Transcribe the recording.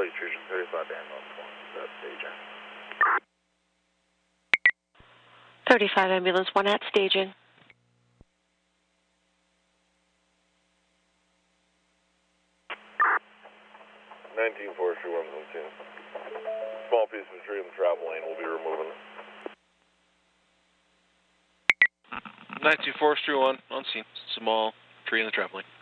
Lake Fusion 35 ambulance 1, that's staging. 35 ambulance 1 at staging. 19 forestry 1's on scene. Small piece of tree in the travel lane, we'll be removing it. 19 forestry 1 on scene. Small tree in the travel lane.